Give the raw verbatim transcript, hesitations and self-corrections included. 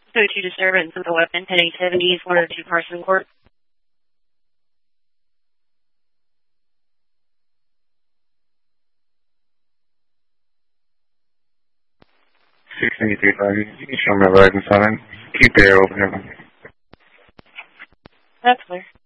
Go to disturbance with a weapon, heading seventy, one oh two Carson Court. six ninety-three, you can show me a riding sign. Keep the air open. That's clear.